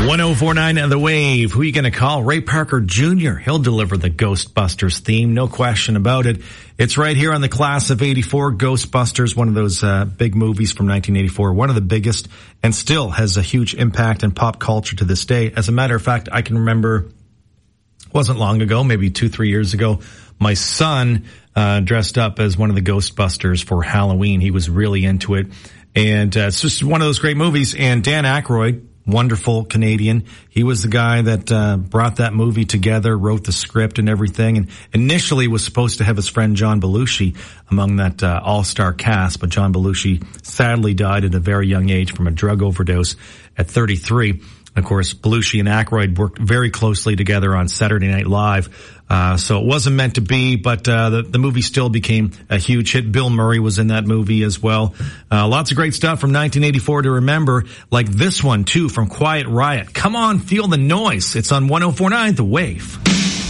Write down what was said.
1049 and The Wave. Who are you going to call? Ray Parker Jr. He'll deliver the Ghostbusters theme. No question about it. It's right here on the class of 84. Ghostbusters, one of those big movies from 1984. One of the biggest and still has a huge impact in pop culture to this day. As a matter of fact, I can remember, wasn't long ago, maybe 2-3 years ago, my son dressed up as one of the Ghostbusters for Halloween. He was really into it. And it's just one of those great movies. And Dan Aykroyd, wonderful Canadian. He was the guy that brought that movie together, wrote the script and everything, and initially was supposed to have his friend John Belushi among that all-star cast, but John Belushi sadly died at a very young age from a drug overdose at 33. Of course, Belushi and Aykroyd worked very closely together on Saturday Night Live, so it wasn't meant to be, but the movie still became a huge hit. Bill Murray was in that movie as well. Lots of great stuff from 1984 to remember, like this one, too, from Quiet Riot. Come on, feel the noise. It's on 1049 The Wave.